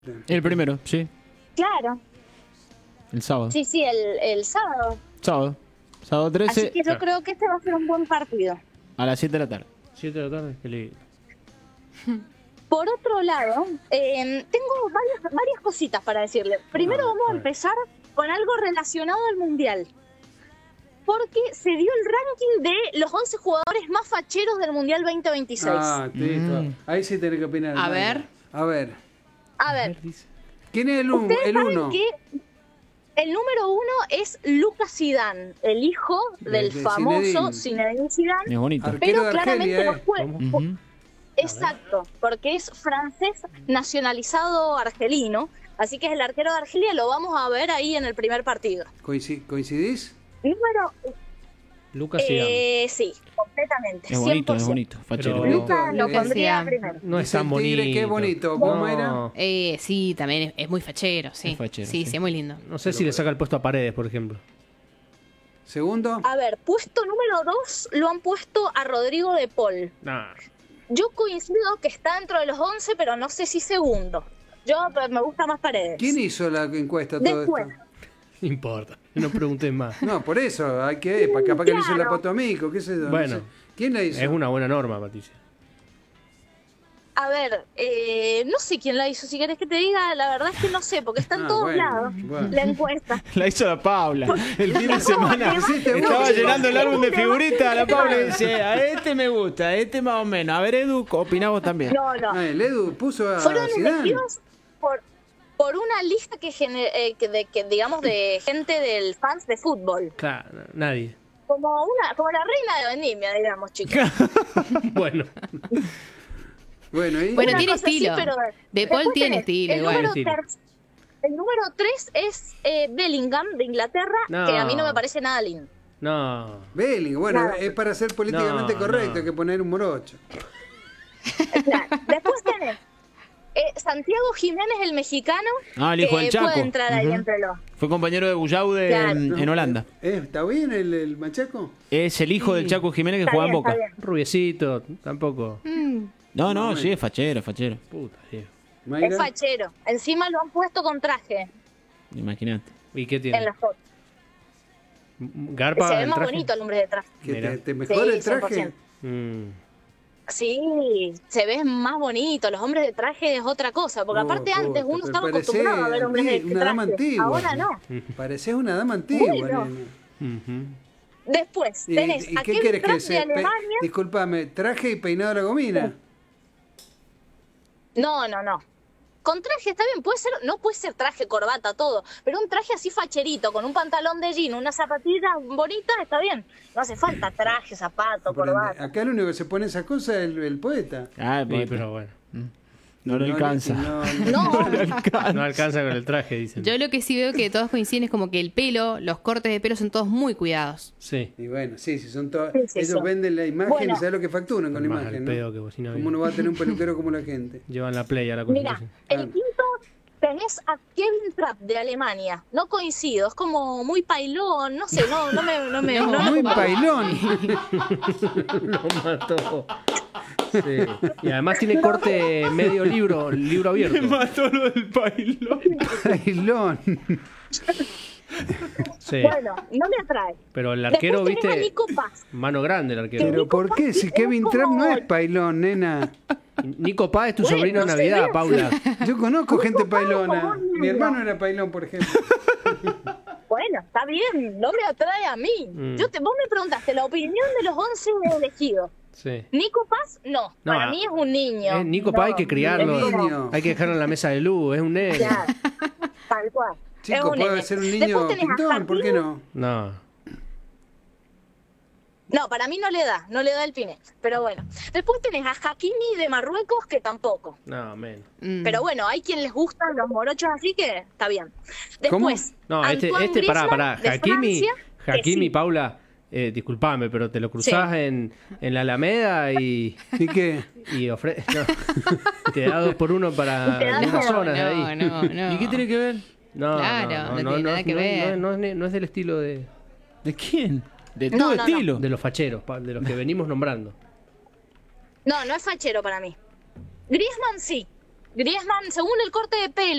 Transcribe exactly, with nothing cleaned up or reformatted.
El primero, sí. Claro. El sábado. Sí, sí, el, el sábado. Sábado. Sábado trece. Así que yo Claro. creo que este va a ser un buen partido. A las siete de la tarde. siete de la tarde, qué lindo. Por otro lado, eh, tengo varias, varias cositas para decirle. Primero Ah, vamos a a ver. empezar con algo relacionado al Mundial. Porque se dio el ranking de los once jugadores más facheros del Mundial veinte veintiséis. Ah, listo. Mm. Ahí sí tenés que opinar. A Mayra. ver. A ver. A ver, ¿Quién es el, un- ustedes el saben uno? que el número uno es Lucas Zidane, el hijo De- del de famoso Zinedine. Zinedine Zidane. Es bonito. Arquero Pero de claramente Argelia, no eh. fue. ¿Cómo? Ujú. Exacto, porque es francés nacionalizado argelino, así que es el arquero de Argelia, lo vamos a ver ahí en el primer partido. Coinci- ¿Coincidís? Número, Lucas Zidane. eh, sí, completamente, Es bonito, cien por ciento. es bonito. Fachero. Pero- Lucas lo Lucas pondría Zidane. primero. No es Dice tan el bonito. tigre que es bonito. ¿Vos, Mayra? No, Eh, sí, también es, es muy fachero, sí. Es fachero, sí, sí. sí, es muy lindo. no sé si le saca el puesto a Paredes, por ejemplo. ¿Segundo? A ver, puesto número dos lo han puesto a Rodrigo de Paul. Nah. Yo coincido que está dentro de los once, pero no sé si segundo. Yo pues, me gusta más Paredes. ¿Quién hizo la encuesta todo Después. esto? No importa. No preguntes más. No, por eso, hay que, para capaz que lo hizo la Claro. Patomico, qué sé yo. no Bueno. sé. ¿Quién la hizo? Es una buena norma, Patricia. A ver, eh, no sé quién la hizo, si querés que te diga, la verdad es que no sé, porque está en Ah, todos bueno, lados bueno. la encuesta. La hizo la Paula. El fin de No, semana te hiciste estaba vos. llenando el álbum de Te figuritas. La vas- Paula dice: a este me gusta, a este más o menos. A ver, Edu, opinamos también. No, no. Ah, el Edu puso a Fueron Zidane. elegidos por, por una lista que, gene- eh, que, de, que digamos de gente del fans de fútbol. Claro, nadie. Como una como la reina de Vendimia, digamos, chicos. Bueno. Bueno, ¿y? Bueno, Una tiene cosa así, estilo. pero- De Paul Después tiene tenés estilo, el igual. número Estilo. ter- El número tres es eh, Bellingham de Inglaterra, No. que a mí no me parece nada lindo. No. Belling, bueno, Claro. es para ser políticamente No, correcto, no. hay que poner un morocho. Claro. Después tenés eh, Santiago Jiménez, el mexicano, Ah, el hijo que del Chaco. puede entrar ahí Ujú. entre los... Fue compañero de Bullau de, Claro. en, en Holanda. Eh, ¿Está bien el, el machaco? Es el hijo del Chaco Jiménez que Está juega en bien, Boca. está bien. Rubiecito, tampoco. Mm, No, no, sí, es fachero, fachero. Puta, tío. Mayra. Es fachero. Encima lo han puesto con traje Imagínate. ¿Y qué en tiene? la foto. ¿Garpa? Se ve el más traje? bonito el hombre de traje. ¿Que Mira. te, te mejora Sí, el traje? cien por ciento. Mm. Sí, se ve más bonito. Los hombres de traje es otra cosa. Porque Oh, aparte oh, antes uno te estaba parecés acostumbrado a ver hombres de anti- una dama traje. antigua. Ahora no. Pareces una dama antigua, Bueno. nena. Ujú. Después ¿Y, tenés y a qué Kevin quieres que Trapp de se.? pe- Alemania. Disculpame, ¿traje y peinado a la gomina? No, no, no. Con traje está bien, puede ser, no puede ser traje, corbata, todo, pero un traje así facherito, con un pantalón de jean, una zapatilla bonita, está bien. No hace falta traje, zapato, Aprende. corbata. Acá el único que se pone esas cosas es el, el poeta. Ah, Sí, pero pero bueno. no le alcanza. No, No, No alcanza con el traje, dicen. Yo lo que sí veo que todos coinciden es como que el pelo, los cortes de pelo son todos muy cuidados. Sí. Y bueno, sí, sí, son todos. Sí, sí, ellos son. venden la imagen Bueno. y saben lo que facturan con la Más imagen. al ¿no? pedo que bocina ¿Cómo bien. no va a tener un peluquero como la gente? Llevan la play a la mira, constitución. el Ah. quinto tenés a Kevin Trapp de Alemania. No coincido, es como muy pailón, no sé, no, no me... No me No, no me Muy copa. pailón. Lo mató. Sí. Y además tiene corte medio libro, libro abierto. mató lo del pailón. Pailón. Sí. Bueno, no me atrae. Pero el arquero, Después tenés a viste, Nico Paz. mano grande el arquero. Pero ¿por qué? Si es Kevin como- Trapp no es pailón, nena. Nico Paz es tu Bueno, sobrino de se Navidad, ve. Paula. Yo conozco gente pailona. como un Mi niño. hermano era pailón, por ejemplo. Bueno, está bien, no me atrae a mí. Mm. Yo te, vos me preguntaste la opinión de los once elegidos. Sí. Nico Paz, no. No, Para ah, mí es un niño. Eh, Nico No, Paz hay que criarlo. es niño. Hay que dejarlo en la mesa de luz, es un nene. Claro, tal cual. Es Chico, un puede nene. ser un Después niño tenés a pintón, ¿por qué Hakimi. no? No. No, para mí no le da, no le da el pine. Pero bueno. Después tenés a Hakimi de Marruecos, que tampoco. No, men. Mm. Pero bueno, hay quien les gustan los morochos, así que está bien. Después, No, este, Antoine este, pará, Griezmann pará. de Hakimi, Francia, que Hakimi, sí. Paula, eh, disculpame, pero te lo cruzás Sí. en, en la Alameda y, ¿Y qué? y ofre no, te da dos por uno para Te da algunas dos. zonas de No, ahí. no, no. ¿Y qué tiene que ver? No, Claro, no, no no, tiene no, nada que no, ver. no, no es, no es del estilo de, ¿De quién? De No, todo no, no. estilo. de los facheros, pa- de los que venimos nombrando. No, no es fachero para mí. Griezmann sí. Griezmann, según el corte de pelo,